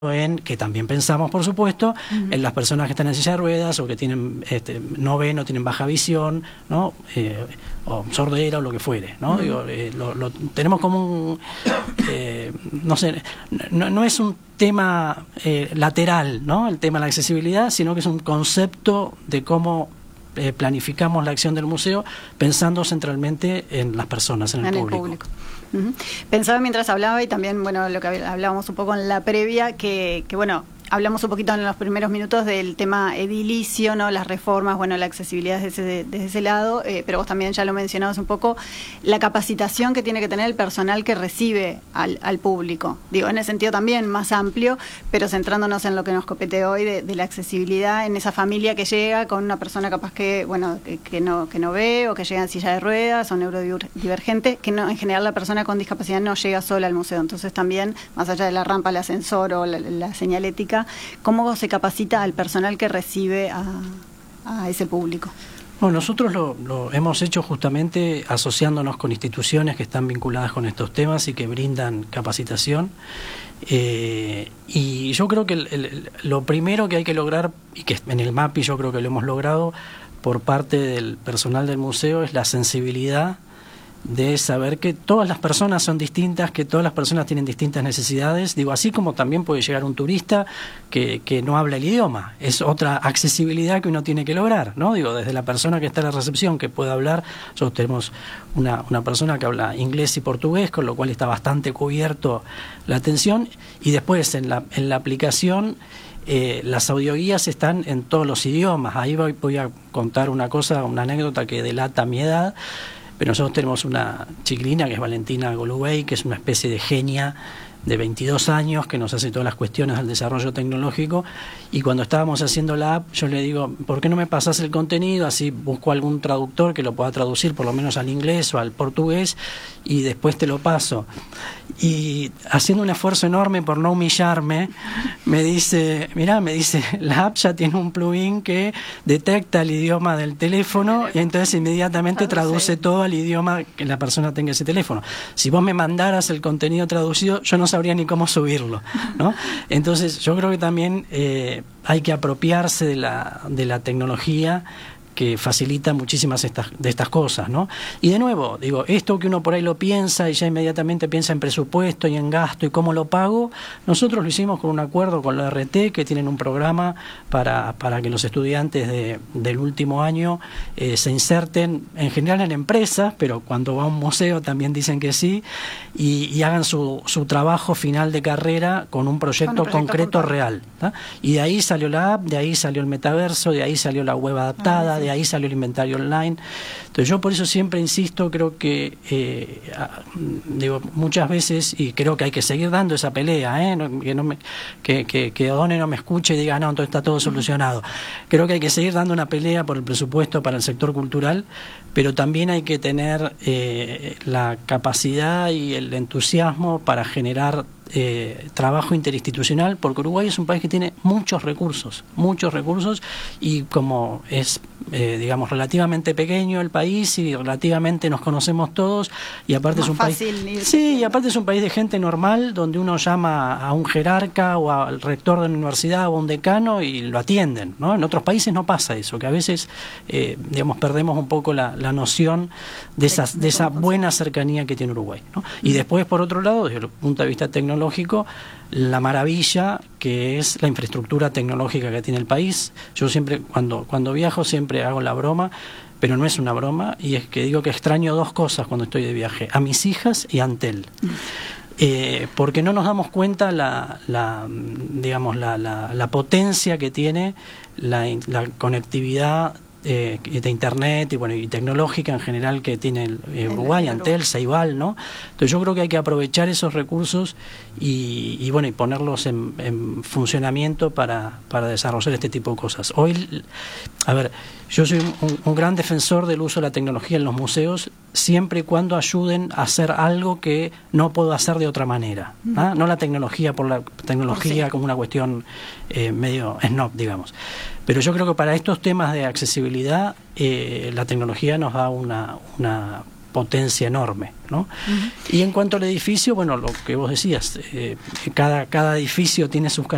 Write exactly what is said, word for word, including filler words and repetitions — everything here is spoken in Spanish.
en que también pensamos, por supuesto, uh-huh. en las personas que están en silla de ruedas o que tienen este, no ven o tienen baja visión, ¿no? Eh, o sordera o lo que fuere, ¿no? Uh-huh. Digo, eh, lo, lo tenemos como un eh, no sé, no, no es un tema eh, lateral, ¿no? El tema de la accesibilidad, sino que es un concepto de cómo eh, planificamos la acción del museo pensando centralmente en las personas, en el en público. El público. Uh-huh. Pensaba mientras hablaba y también, bueno, lo que hablábamos un poco en la previa, que, que bueno, hablamos un poquito en los primeros minutos del tema edilicio, ¿no? Las reformas, bueno, la accesibilidad desde ese, desde ese lado, eh, pero vos también ya lo mencionabas un poco, la capacitación que tiene que tener el personal que recibe al, al público. Digo, en el sentido también más amplio, pero centrándonos en lo que nos compete hoy de, de la accesibilidad en esa familia que llega con una persona capaz que, bueno, que, que no que no ve o que llega en silla de ruedas o neurodivergente, que no, en general la persona con discapacidad no llega sola al museo. Entonces también, más allá de la rampa, el ascensor o la, la señalética, ¿cómo se capacita al personal que recibe a, a ese público? Bueno, nosotros lo, lo hemos hecho justamente asociándonos con instituciones que están vinculadas con estos temas y que brindan capacitación. Eh, y yo creo que el, el, lo primero que hay que lograr, y que en el MAPI yo creo que lo hemos logrado por parte del personal del museo, es la sensibilidad de saber que todas las personas son distintas, que todas las personas tienen distintas necesidades. Digo, así como también puede llegar un turista que, que no habla el idioma. Es otra accesibilidad que uno tiene que lograr, ¿no? Digo, desde la persona que está en la recepción, que puede hablar. Nosotros tenemos una, una persona que habla inglés y portugués, con lo cual está bastante cubierto la atención. Y después, en la, en la aplicación, Eh, las audioguías están en todos los idiomas. Ahí voy, voy a contar una cosa, una anécdota que delata mi edad. Pero nosotros tenemos una chiquilina que es Valentina Golubey, que es una especie de genia de veintidós años, que nos hace todas las cuestiones del desarrollo tecnológico, y cuando estábamos haciendo la app, yo le digo, ¿por qué no me pasás el contenido? Así busco algún traductor que lo pueda traducir por lo menos al inglés o al portugués, y después te lo paso. Y haciendo un esfuerzo enorme por no humillarme, me dice, mirá, me dice, la app ya tiene un plugin que detecta el idioma del teléfono y entonces inmediatamente traduce todo al idioma que la persona tenga ese teléfono. Si vos me mandaras el contenido traducido, yo no sabría ni cómo subirlo, ¿no? Entonces yo creo que también eh, hay que apropiarse de la, de la tecnología que facilita muchísimas estas, de estas cosas, ¿no? Y de nuevo, digo, esto que uno por ahí lo piensa y ya inmediatamente piensa en presupuesto y en gasto y cómo lo pago, nosotros lo hicimos con un acuerdo con la R T, que tienen un programa para, para que los estudiantes de, del último año eh, se inserten, en general en empresas, pero cuando va a un museo también dicen que sí, y, y hagan su, su trabajo final de carrera con un proyecto, con un proyecto concreto puntual. Real, ¿tá? Y de ahí salió la app, de ahí salió el metaverso, de ahí salió la web adaptada, ah, sí. De ahí salió el inventario online. Entonces yo por eso siempre insisto, creo que eh, digo muchas veces, y creo que hay que seguir dando esa pelea, ¿eh? no, que, no me, que, que, que Odone no me escuche y diga, no, entonces está todo solucionado. Creo que hay que seguir dando una pelea por el presupuesto para el sector cultural, pero también hay que tener eh, la capacidad y el entusiasmo para generar Eh, trabajo interinstitucional, porque Uruguay es un país que tiene muchos recursos, muchos recursos, y como es, eh, digamos, relativamente pequeño el país y relativamente nos conocemos todos, y aparte es un país, sí, y aparte es un país de gente normal, donde uno llama a un jerarca o al rector de una universidad o a un decano y lo atienden, ¿no? En otros países no pasa eso, que a veces, eh, digamos, perdemos un poco la, la noción de, esas, de esa buena cercanía que tiene Uruguay, ¿no? Y después, por otro lado, desde el punto de vista tecnológico, la maravilla que es la infraestructura tecnológica que tiene el país. Yo siempre, cuando, cuando viajo, siempre hago la broma, pero no es una broma, y es que digo que extraño dos cosas cuando estoy de viaje: a mis hijas y a Antel. Eh, porque no nos damos cuenta la, la digamos la, la, la potencia que tiene la, la conectividad Eh, de internet y bueno y tecnológica en general que tiene el, eh, Uruguay, Antel, Ceibal, ¿no? Entonces yo creo que hay que aprovechar esos recursos y, y bueno y ponerlos en, en funcionamiento para, para desarrollar este tipo de cosas. Hoy, a ver, yo soy un, un gran defensor del uso de la tecnología en los museos, siempre y cuando ayuden a hacer algo que no puedo hacer de otra manera, ¿ah? No la tecnología por la tecnología como una cuestión eh, medio snob, digamos. Pero yo creo que para estos temas de accesibilidad eh, la tecnología nos da una, una potencia enorme, ¿no? Uh-huh. Y en cuanto al edificio, bueno, lo que vos decías, eh, cada, cada edificio tiene sus características.